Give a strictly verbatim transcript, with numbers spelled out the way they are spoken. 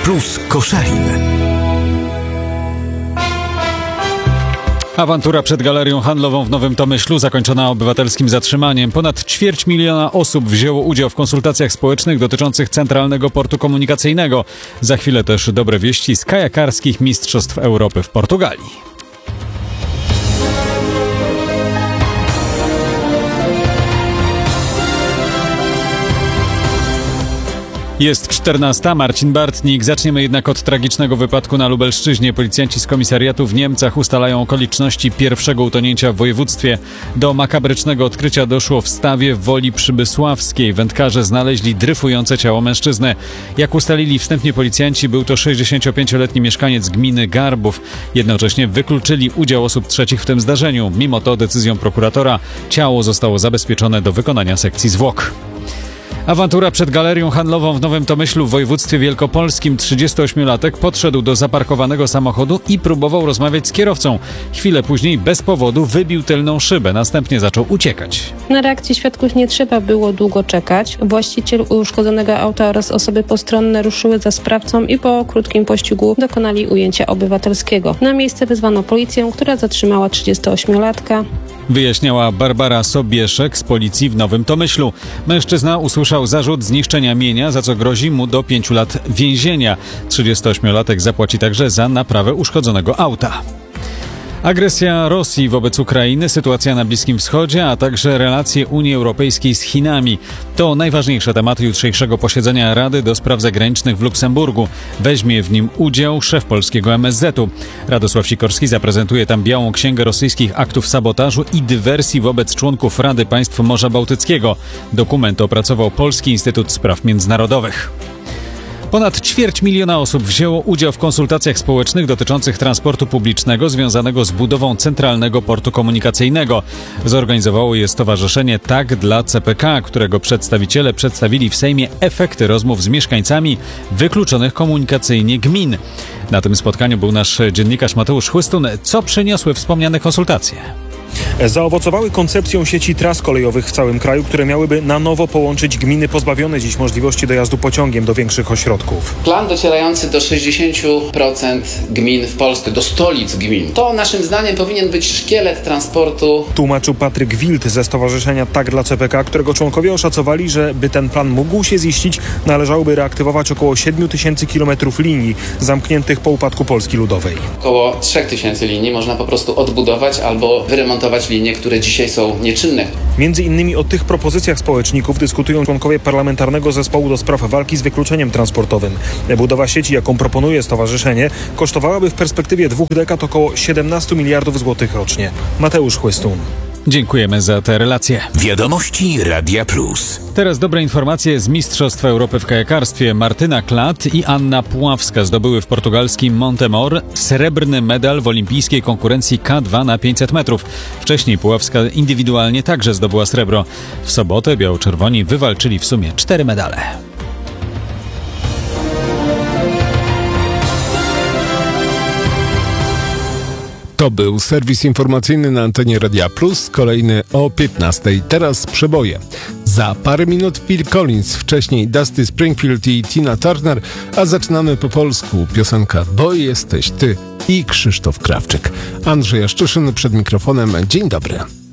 Plus Koszalin. Awantura przed galerią handlową w Nowym Tomyślu zakończona obywatelskim zatrzymaniem. Ponad ćwierć miliona osób wzięło udział w konsultacjach społecznych dotyczących Centralnego Portu Komunikacyjnego. Za chwilę też dobre wieści z kajakarskich Mistrzostw Europy w Portugalii. Jest czternasta, Marcin Bartnik. Zaczniemy jednak od tragicznego wypadku na Lubelszczyźnie. Policjanci z komisariatu w Niemcach ustalają okoliczności pierwszego utonięcia w województwie. Do makabrycznego odkrycia doszło w Stawie w Woli Przybysławskiej. Wędkarze znaleźli dryfujące ciało mężczyzny. Jak ustalili wstępnie policjanci, był to sześćdziesięciopięcioletni mieszkaniec gminy Garbów. Jednocześnie wykluczyli udział osób trzecich w tym zdarzeniu. Mimo to decyzją prokuratora ciało zostało zabezpieczone do wykonania sekcji zwłok. Awantura przed galerią handlową w Nowym Tomyślu w województwie wielkopolskim. trzydziestoośmiolatek podszedł do zaparkowanego samochodu i próbował rozmawiać z kierowcą. Chwilę później bez powodu wybił tylną szybę, następnie zaczął uciekać. Na reakcję świadków nie trzeba było długo czekać. Właściciel uszkodzonego auta oraz osoby postronne ruszyły za sprawcą i po krótkim pościgu dokonali ujęcia obywatelskiego. Na miejsce wezwano policję, która zatrzymała trzydziestoośmiolatka. Wyjaśniała Barbara Sobieszek z policji w Nowym Tomyślu. Mężczyzna usłyszał zarzut zniszczenia mienia, za co grozi mu do pięciu lat więzienia. trzydziestoośmiolatek zapłaci także za naprawę uszkodzonego auta. Agresja Rosji wobec Ukrainy, sytuacja na Bliskim Wschodzie, a także relacje Unii Europejskiej z Chinami. To najważniejsze tematy jutrzejszego posiedzenia Rady do Spraw Zagranicznych w Luksemburgu. Weźmie w nim udział szef polskiego M S Z u. Radosław Sikorski zaprezentuje tam białą księgę rosyjskich aktów sabotażu i dywersji wobec członków Rady Państw Morza Bałtyckiego. Dokument opracował Polski Instytut Spraw Międzynarodowych. Ponad ćwierć miliona osób wzięło udział w konsultacjach społecznych dotyczących transportu publicznego związanego z budową Centralnego Portu Komunikacyjnego. Zorganizowało je stowarzyszenie Tak dla C P K, którego przedstawiciele przedstawili w Sejmie efekty rozmów z mieszkańcami wykluczonych komunikacyjnie gmin. Na tym spotkaniu był nasz dziennikarz Mateusz Chłystun. Co przyniosły wspomniane konsultacje? Zaowocowały koncepcją sieci tras kolejowych w całym kraju, które miałyby na nowo połączyć gminy pozbawione dziś możliwości dojazdu pociągiem do większych ośrodków. Plan docierający do sześćdziesięciu procent gmin w Polsce, do stolic gmin. To naszym zdaniem powinien być szkielet transportu. Tłumaczył Patryk Wild ze stowarzyszenia Tak dla C P K, którego członkowie oszacowali, że by ten plan mógł się ziścić, należałoby reaktywować około siedmiu tysięcy kilometrów linii zamkniętych po upadku Polski Ludowej. Około trzech tysięcy linii można po prostu odbudować albo wyremontować linie, które dzisiaj są nieczynne. Między innymi o tych propozycjach społeczników dyskutują członkowie Parlamentarnego Zespołu do Spraw Walki z Wykluczeniem Transportowym. Budowa sieci, jaką proponuje stowarzyszenie, kosztowałaby w perspektywie dwóch dekad około siedemnaście miliardów złotych rocznie. Mateusz Chłystun. Dziękujemy za te relacje. Wiadomości Radia Plus. Teraz dobre informacje z Mistrzostw Europy w kajakarstwie. Martyna Klat i Anna Puławska zdobyły w portugalskim Montemor srebrny medal w olimpijskiej konkurencji K dwa na pięćset metrów. Wcześniej Puławska indywidualnie także zdobyła srebro. W sobotę biało-czerwoni wywalczyli w sumie cztery medale. To był serwis informacyjny na antenie Radia Plus, kolejny o piętnastej. Teraz przeboje. Za parę minut Phil Collins, wcześniej Dusty Springfield i Tina Turner, a zaczynamy po polsku. Piosenka Bo jesteś ty i Krzysztof Krawczyk. Andrzej Jaszczyszyn przed mikrofonem. Dzień dobry.